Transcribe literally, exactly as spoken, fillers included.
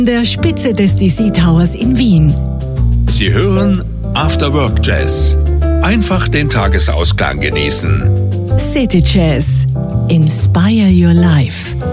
der Spitze des D C Towers in Wien. Sie hören After Work Jazz. Einfach den Tagesausklang genießen. City Jazz. Inspire your life.